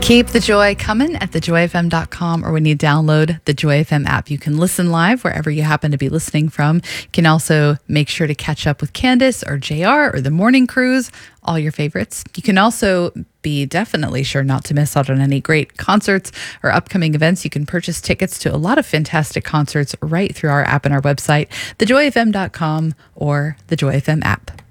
Keep the joy coming at thejoyfm.com or when you download the Joy FM app. You can listen live wherever you happen to be listening from. You can also make sure to catch up with Candace or JR or the Morning Cruise, all your favorites. You can also be definitely sure not to miss out on any great concerts or upcoming events. You can purchase tickets to a lot of fantastic concerts right through our app and our website, thejoyfm.com or the Joy FM app.